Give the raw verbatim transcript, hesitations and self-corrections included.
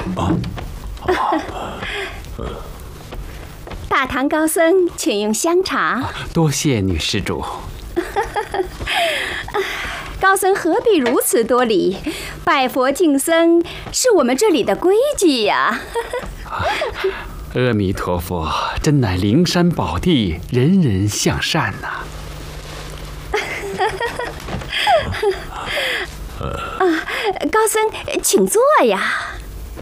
啊， 大唐高僧，请用香茶。 多谢女施主。 高僧何必如此多礼？拜佛敬僧是我们这里的规矩呀。 阿弥陀佛，真乃灵山宝地，人人向善呐、 啊！高僧，请坐呀。